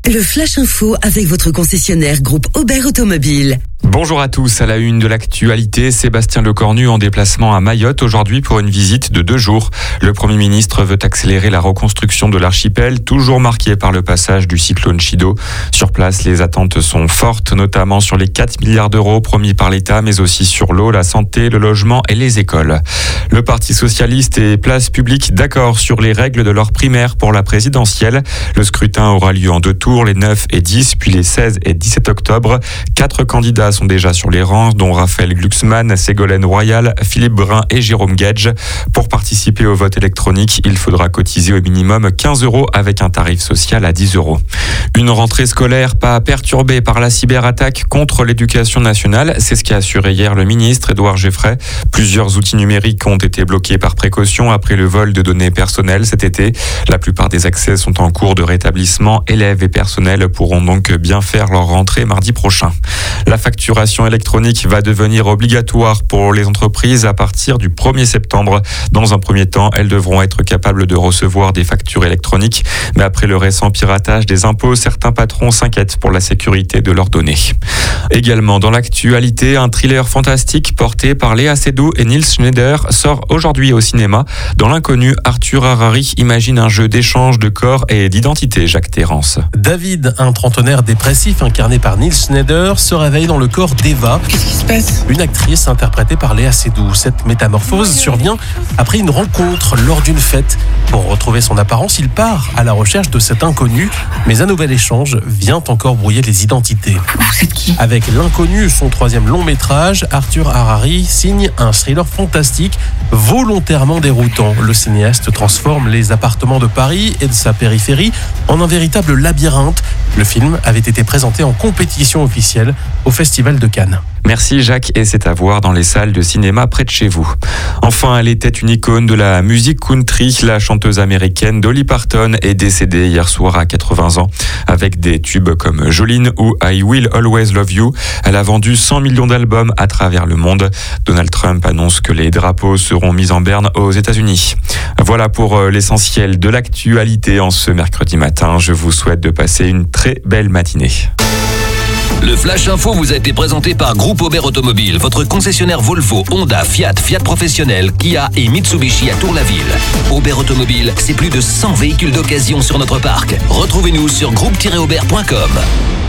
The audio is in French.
Le Flash Info avec votre concessionnaire groupe Aubert Automobile. Bonjour à tous, à la une de l'actualité, Sébastien Lecornu en déplacement à Mayotte aujourd'hui pour une visite de 2 jours. Le Premier ministre veut accélérer la reconstruction de l'archipel, toujours marqué par le passage du cyclone Chido. Sur place, les attentes sont fortes, notamment sur les 4 milliards d'euros promis par l'État, mais aussi sur l'eau, la santé, le logement et les écoles. Le Parti socialiste et Place publique d'accord sur les règles de leur primaire pour la présidentielle. Le scrutin aura lieu en 2 tours, les 9 et 10, puis les 16 et 17 octobre. 4 candidats sont déjà sur les rangs, dont Raphaël Glucksmann, Ségolène Royal, Philippe Brun et Jérôme Gage. Pour participer au vote électronique, il faudra cotiser au minimum 15 € avec un tarif social à 10 €. Une rentrée scolaire pas perturbée par la cyberattaque contre l'éducation nationale, c'est ce qu'a assuré hier le ministre Édouard Geffray. Plusieurs outils numériques ont été bloqués par précaution après le vol de données personnelles cet été. La plupart des accès sont en cours de rétablissement. Élèves et personnels pourront donc bien faire leur rentrée mardi prochain. La facturation électronique va devenir obligatoire pour les entreprises à partir du 1er septembre. Dans un premier temps, elles devront être capables de recevoir des factures électroniques. Mais après le récent piratage des impôts, certains patrons s'inquiètent pour la sécurité de leurs données. Également dans l'actualité, un thriller fantastique porté par Léa Seydoux et Nils Schneider sort aujourd'hui au cinéma. Dans l'inconnu, Arthur Harari imagine un jeu d'échange de corps et d'identité, Jacques Terrance. David, un trentenaire dépressif incarné par Nils Schneider, se réveille dans le corps d'Eva. Qu'est-ce qui se passe ? Une actrice interprétée par Léa Seydoux. Cette métamorphose survient après une rencontre lors d'une fête. Pour retrouver son apparence, il part à la recherche de cet inconnu, mais un nouvel échange vient encore brouiller les identités. Vous êtes qui ? Avec L'inconnu, son 3e long métrage, Arthur Harari signe un thriller fantastique volontairement déroutant. Le cinéaste transforme les appartements de Paris et de sa périphérie en un véritable labyrinthe. Le film avait été présenté en compétition officielle au Festival de Cannes. Merci Jacques, et c'est à voir dans les salles de cinéma près de chez vous. Enfin, elle était une icône de la musique country. La chanteuse américaine Dolly Parton est décédée hier soir à 80 ans. Avec des tubes comme Jolene ou I Will Always Love You, elle a vendu 100 millions d'albums à travers le monde. Donald Trump annonce que les drapeaux seront mis en berne aux États-Unis. Voilà pour l'essentiel de l'actualité en ce mercredi matin. Je vous souhaite de passer une très belle matinée. Le Flash Info vous a été présenté par Groupe Aubert Automobile, votre concessionnaire Volvo, Honda, Fiat, Fiat Professionnel, Kia et Mitsubishi à Tour-la-Ville. Aubert Automobile, c'est plus de 100 véhicules d'occasion sur notre parc. Retrouvez-nous sur groupe-aubert.com.